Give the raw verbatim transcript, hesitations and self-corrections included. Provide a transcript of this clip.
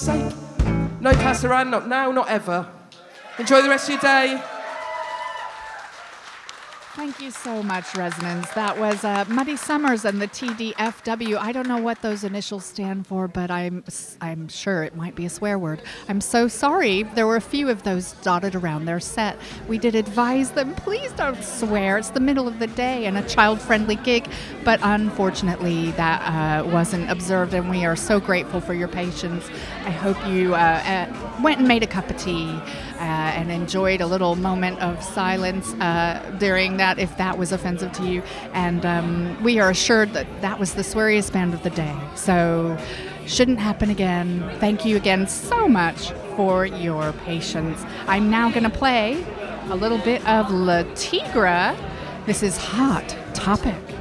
sake. No Pasaran, not now, not ever. Enjoy the rest of your day. Thank you so much, Resonance. That was uh, Muddy Summers and the T D F W. I don't know what those initials stand for, but I'm I'm sure it might be a swear word. I'm so sorry. There were a few of those dotted around their set. We did advise them, please don't swear. It's the middle of the day and a child-friendly gig. But unfortunately, that uh, wasn't observed, and we are so grateful for your patience. I hope you uh, uh, went and made a cup of tea uh, and enjoyed a little moment of silence uh, during that, if that was offensive to you. And um, we are assured that that was the sweariest band of the day. So shouldn't happen again. Thank you again so much for your patience. I'm now going to play a little bit of La Tigra. This is Hot Topic.